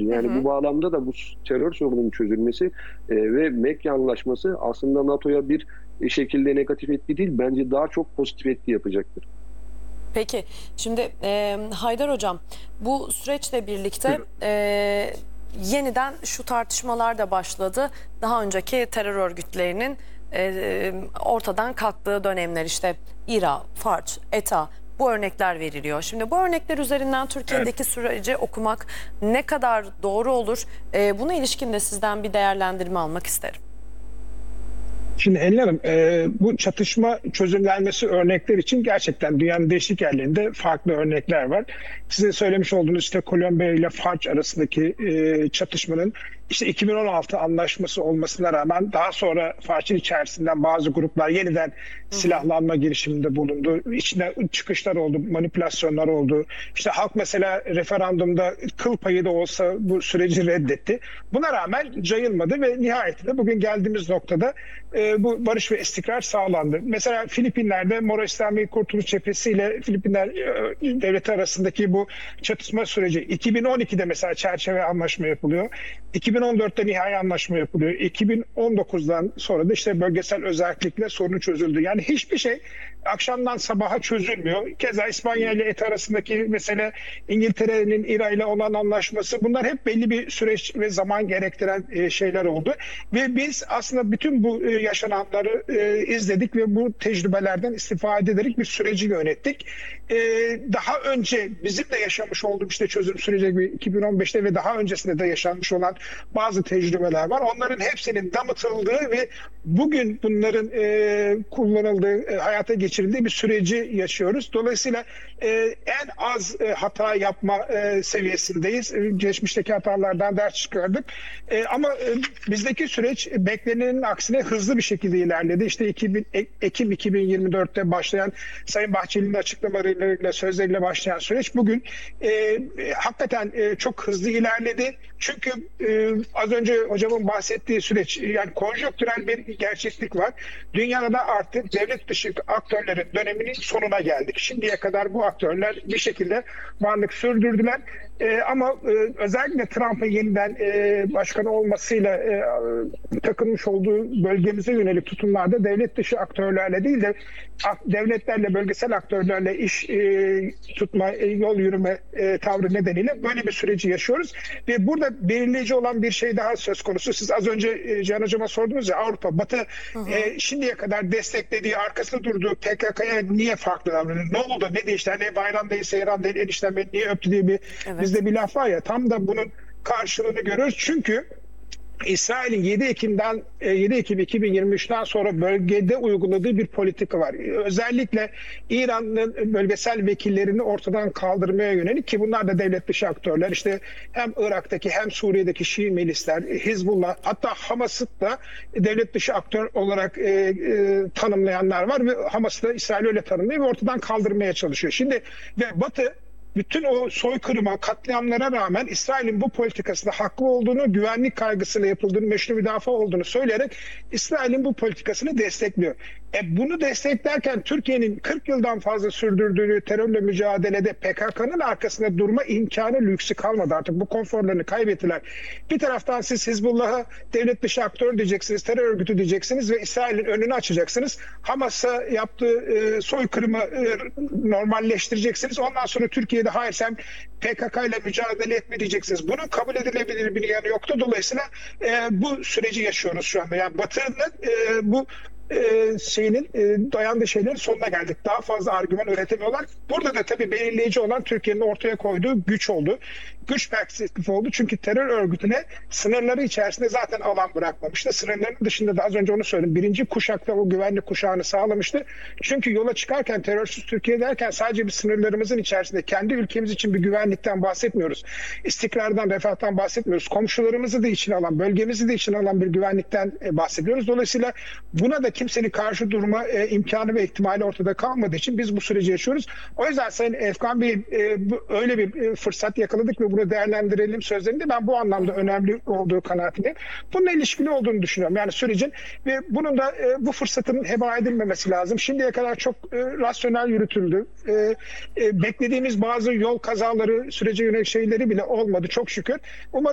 Yani bu bağlamda da bu terör sorununun çözülmesi ve Mekke Anlaşması aslında NATO'ya bir şekilde negatif etki değil, bence daha çok pozitif etki yapacaktır. Peki, şimdi Haydar Hocam, bu süreçle birlikte yeniden şu tartışmalar da başladı. Daha önceki terör örgütlerinin ortadan kalktığı dönemler, işte İRA, FARC, ETA, bu örnekler veriliyor. Şimdi bu örnekler üzerinden Türkiye'deki süreci okumak ne kadar doğru olur? Buna ilişkin de sizden bir değerlendirme almak isterim. Şimdi Elin Hanım, bu çatışma çözümlenmesi örnekler için gerçekten dünyanın değişik yerlerinde farklı örnekler var. Sizin söylemiş olduğunuz işte Kolombiya ile FARC arasındaki çatışmanın işte 2016 anlaşması olmasına rağmen daha sonra FARC'ın içerisinden bazı gruplar yeniden silahlanma girişiminde bulundu. İçinde çıkışlar oldu, manipülasyonlar oldu. İşte halk mesela referandumda kıl payı da olsa bu süreci reddetti. Buna rağmen cayılmadı ve nihayetinde bugün geldiğimiz noktada bu barış ve istikrar sağlandı. Mesela Filipinler'de Moro İslami Kurtuluş Cephesi ile Filipinler devleti arasındaki bu çatışma süreci 2012'de mesela çerçeve anlaşma yapılıyor. 2014'te nihai anlaşma yapılıyor. 2019'dan sonra da işte bölgesel özellikle sorunu çözüldü. Yani hiçbir şey akşamdan sabaha çözülmüyor. Keza İspanya ile ETA arasındaki mesele, İngiltere'nin İRA ile olan anlaşması, bunlar hep belli bir süreç ve zaman gerektiren şeyler oldu. Ve biz aslında bütün bu yaşananları izledik ve bu tecrübelerden istifade ederek bir süreci yönettik. Daha önce bizim de yaşamış olduğumuz işte çözüm süreci 2015'te ve daha öncesinde de yaşanmış olan bazı tecrübeler var. Onların hepsinin damıtıldığı ve bugün bunların kullanıldığı, hayata geçirildiği bir süreci yaşıyoruz. Dolayısıyla en az hata yapma seviyesindeyiz. Geçmişteki hatalardan ders çıkardık. Ama bizdeki süreç beklenenin aksine hızlı bir şekilde ilerledi. İşte Ekim 2024'te başlayan Sayın Bahçeli'nin açıklamalarıyla, sözleriyle başlayan süreç bugün hakikaten çok hızlı ilerledi. Çünkü az önce hocamın bahsettiği süreç, yani konjonktürel bir gerçeklik var. Dünyada artık devlet dışı aktörlerin döneminin sonuna geldik. Şimdiye kadar bu aktörler bir şekilde varlık sürdürdüler. Ama özellikle Trump'ın yeniden başkan olmasıyla takılmış olduğu bölgemize yönelik tutumlarda devlet dışı aktörlerle değil de devletlerle, bölgesel aktörlerle iş tutma, yol yürüme tavrı nedeniyle böyle bir süreci yaşıyoruz. Ve burada belirleyici olan bir şey daha söz konusu. Siz az önce Cihan Hocam'a sordunuz ya, Avrupa, Batı şimdiye kadar desteklediği, arkasında durduğu PKK'ya niye farklı davranıyor? Ne oldu? Ne değişti? Hani bayram değil, seyran değil, eniştem beni niye öptü diye bizde bir laf var ya, tam da bunun karşılığını görüyoruz. Çünkü İsrail'in 7 Ekim 2023'ten sonra bölgede uyguladığı bir politika var. Özellikle İran'ın bölgesel vekillerini ortadan kaldırmaya yönelik, ki bunlar da devlet dışı aktörler. İşte hem Irak'taki hem Suriye'deki Şii milisler, Hizbullah, hatta Hamas'ı da devlet dışı aktör olarak tanımlayanlar var ve Hamas'ı da İsrail öyle tanımlıyor ve ortadan kaldırmaya çalışıyor. Şimdi ve Batı bütün o soykırıma, katliamlara rağmen İsrail'in bu politikasında haklı olduğunu, güvenlik kaygısıyla yapıldığını, meşru müdafaa olduğunu söyleyerek İsrail'in bu politikasını destekliyor. Bunu desteklerken Türkiye'nin 40 yıldan fazla sürdürdüğü terörle mücadelede PKK'nın arkasında durma imkanı, lüksü kalmadı. Artık bu konforlarını kaybettiler. Bir taraftan siz Hizbullah'a devlet dışı aktör diyeceksiniz, terör örgütü diyeceksiniz ve İsrail'in önünü açacaksınız. Hamas'a yaptığı soykırımı normalleştireceksiniz. Ondan sonra Türkiye'de hayır sen PKK ile mücadele etme diyeceksiniz. Bunun kabul edilebilir bir yanı yoktu. Dolayısıyla bu süreci yaşıyoruz şu anda. Yani Batı'nın bu dayandığı şeylerin sonuna geldik. Daha fazla argüman üretemiyorlar. Burada da tabii belirleyici olan Türkiye'nin ortaya koyduğu güç oldu. Güç perspektifi oldu. Çünkü terör örgütüne sınırları içerisinde zaten alan bırakmamıştı. Sınırların dışında da az önce onu söyledim. Birinci kuşakta o güvenlik kuşağını sağlamıştı. Çünkü yola çıkarken terörsüz Türkiye derken sadece bir sınırlarımızın içerisinde kendi ülkemiz için bir güvenlikten bahsetmiyoruz. İstikrardan, refahtan bahsetmiyoruz. Komşularımızı da içine alan, bölgemizi de içine alan bir güvenlikten bahsediyoruz. Dolayısıyla buna da kimsenin karşı durma imkanı ve ihtimali ortada kalmadığı için biz bu süreci yaşıyoruz. O yüzden Sayın Efkan Bey öyle bir fırsat yakaladık ve bunu değerlendirelim sözlerinde ben bu anlamda önemli olduğu kanaatindeyim. Bununla ilişkili olduğunu düşünüyorum. Yani sürecin ve bunun da bu fırsatın heba edilmemesi lazım. Şimdiye kadar çok rasyonel yürütüldü. Beklediğimiz bazı yol kazaları, sürece yönelik şeyleri bile olmadı çok şükür. Umarım